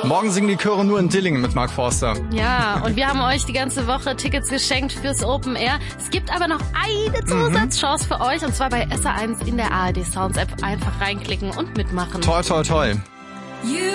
Morgen singen die Chöre nur in Dillingen mit Mark Forster. Ja, und wir haben euch die ganze Woche Tickets geschenkt fürs Open Air. Es gibt aber noch eine Zusatzchance für euch, und zwar bei SA1 in der ARD Sounds App. Einfach reinklicken und mitmachen. Toll, toll, toll.